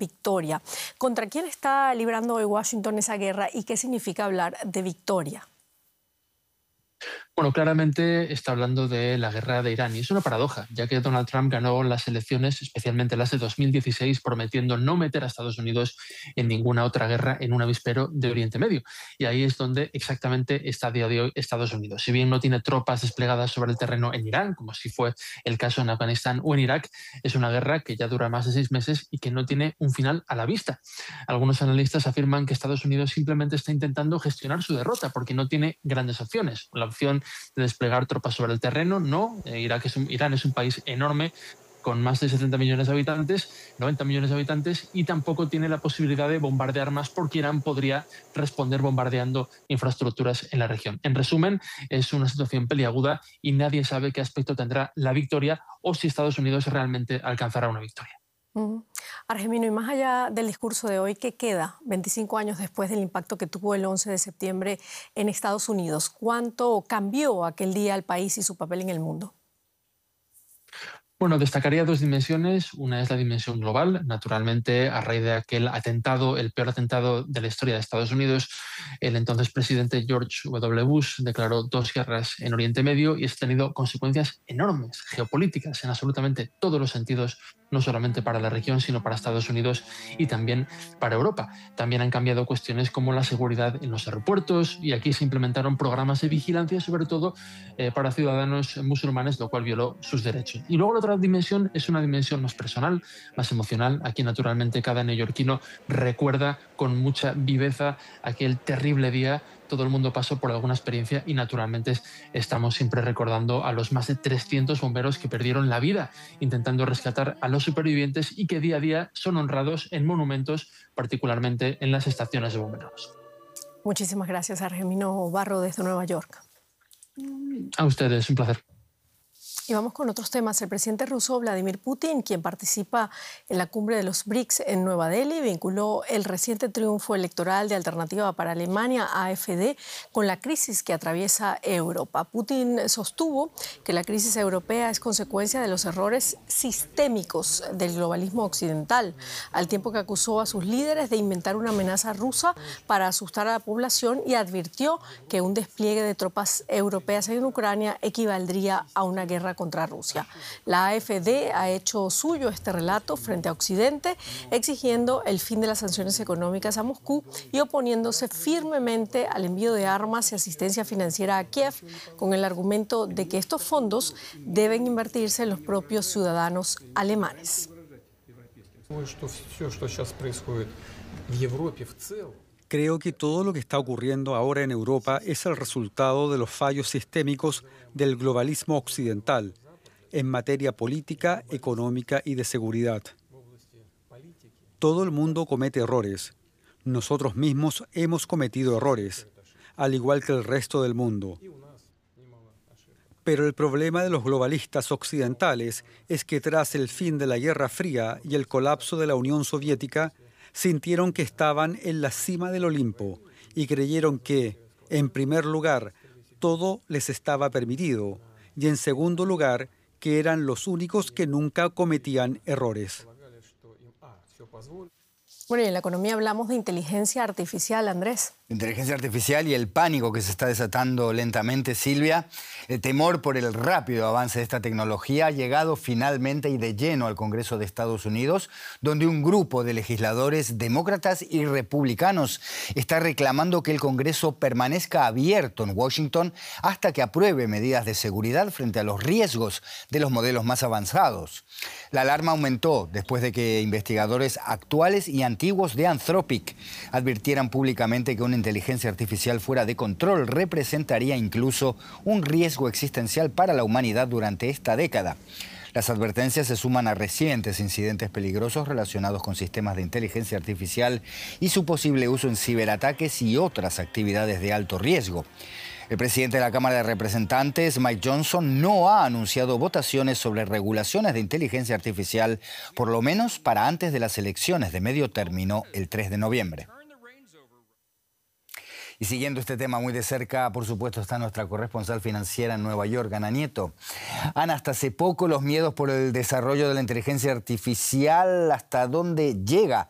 victoria. ¿Contra quién está librando hoy Washington esa guerra y qué significa hablar de victoria? Bueno, claramente está hablando de la guerra de Irán y es una paradoja, ya que Donald Trump ganó las elecciones, especialmente las de 2016, prometiendo no meter a Estados Unidos en ninguna otra guerra en un avispero de Oriente Medio. Y ahí es donde exactamente está a día de hoy Estados Unidos. Si bien no tiene tropas desplegadas sobre el terreno en Irán, como si fue el caso en Afganistán o en Irak, es una guerra que ya dura más de 6 meses y que no tiene un final a la vista. Algunos analistas afirman que Estados Unidos simplemente está intentando gestionar su derrota porque no tiene grandes opciones. La opción de desplegar tropas sobre el terreno, no. Irán es un país enorme con más de 70 millones de habitantes, 90 millones de habitantes, y tampoco tiene la posibilidad de bombardear más porque Irán podría responder bombardeando infraestructuras en la región. En resumen, es una situación peliaguda y nadie sabe qué aspecto tendrá la victoria o si Estados Unidos realmente alcanzará una victoria. Argemino, y más allá del discurso de hoy, ¿qué queda 25 años después del impacto que tuvo el 11 de septiembre en Estados Unidos? ¿Cuánto cambió aquel día el país y su papel en el mundo? Bueno, destacaría dos dimensiones. Una es la dimensión global. Naturalmente, a raíz de aquel atentado, el peor atentado de la historia de Estados Unidos, el entonces presidente George W. Bush declaró 2 guerras en Oriente Medio y esto ha tenido consecuencias enormes, geopolíticas, en absolutamente todos los sentidos, no solamente para la región, sino para Estados Unidos y también para Europa. También han cambiado cuestiones como la seguridad en los aeropuertos y aquí se implementaron programas de vigilancia, sobre todo para ciudadanos musulmanes, lo cual violó sus derechos. Y luego la otra dimensión es una dimensión más personal, más emocional. Aquí, naturalmente, cada neoyorquino recuerda con mucha viveza aquel terrible día. Todo el mundo pasó por alguna experiencia y, naturalmente, estamos siempre recordando a los más de 300 bomberos que perdieron la vida intentando rescatar a los supervivientes y que día a día son honrados en monumentos, particularmente en las estaciones de bomberos. Muchísimas gracias, Argemino Barro, desde Nueva York. A ustedes, un placer. Y vamos con otros temas. El presidente ruso Vladimir Putin, quien participa en la cumbre de los BRICS en Nueva Delhi, vinculó el reciente triunfo electoral de Alternativa para Alemania, AfD, con la crisis que atraviesa Europa. Putin sostuvo que la crisis europea es consecuencia de los errores sistémicos del globalismo occidental, al tiempo que acusó a sus líderes de inventar una amenaza rusa para asustar a la población y advirtió que un despliegue de tropas europeas en Ucrania equivaldría a una guerra contra Rusia. La AfD ha hecho suyo este relato frente a Occidente, exigiendo el fin de las sanciones económicas a Moscú y oponiéndose firmemente al envío de armas y asistencia financiera a Kiev, con el argumento de que estos fondos deben invertirse en los propios ciudadanos alemanes. Creo que todo lo que está ocurriendo ahora en Europa es el resultado de los fallos sistémicos del globalismo occidental en materia política, económica y de seguridad. Todo el mundo comete errores. Nosotros mismos hemos cometido errores, al igual que el resto del mundo. Pero el problema de los globalistas occidentales es que tras el fin de la Guerra Fría y el colapso de la Unión Soviética, sintieron que estaban en la cima del Olimpo y creyeron que, en primer lugar, todo les estaba permitido y, en segundo lugar, que eran los únicos que nunca cometían errores. Bueno, y en la economía hablamos de inteligencia artificial, Andrés. Inteligencia artificial y el pánico que se está desatando lentamente, Silvia. El temor por el rápido avance de esta tecnología ha llegado finalmente y de lleno al Congreso de Estados Unidos, donde un grupo de legisladores demócratas y republicanos está reclamando que el Congreso permanezca abierto en Washington hasta que apruebe medidas de seguridad frente a los riesgos de los modelos más avanzados. La alarma aumentó después de que investigadores actuales y antiguos de Anthropic advirtieran públicamente que una inteligencia artificial fuera de control representaría incluso un riesgo existencial para la humanidad durante esta década. Las advertencias se suman a recientes incidentes peligrosos relacionados con sistemas de inteligencia artificial y su posible uso en ciberataques y otras actividades de alto riesgo. El presidente de la Cámara de Representantes, Mike Johnson, no ha anunciado votaciones sobre regulaciones de inteligencia artificial, por lo menos para antes de las elecciones de medio término el 3 de noviembre. Y siguiendo este tema muy de cerca, por supuesto, está nuestra corresponsal financiera en Nueva York, Ana Nieto. Ana, hasta hace poco los miedos por el desarrollo de la inteligencia artificial, ¿hasta dónde llega